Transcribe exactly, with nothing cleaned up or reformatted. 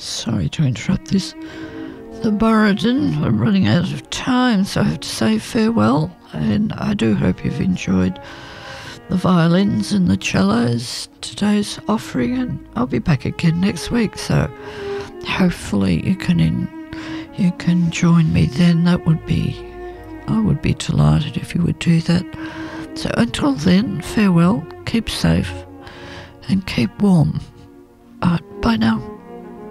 Sorry to interrupt this. The Borodin are running out of time, so I have to say farewell, and I do hope you've enjoyed the violins and the cellos, today's offering, and I'll be back again next week, so hopefully you can in, you can join me then. That would be, I would be delighted if you would do that. So until then, farewell, keep safe and keep warm. All right, bye now.